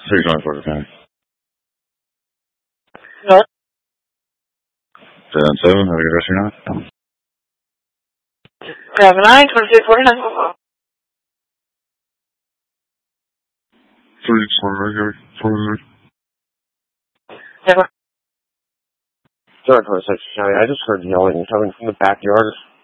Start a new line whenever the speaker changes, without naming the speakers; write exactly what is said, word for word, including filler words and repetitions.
three twenty-four, okay.
No.
seven seven, have you got your night?
seven nine, twenty-six forty-nine.
three twenty, twenty-six.
Never.
George twenty-six, County. I just heard yelling coming from the backyard.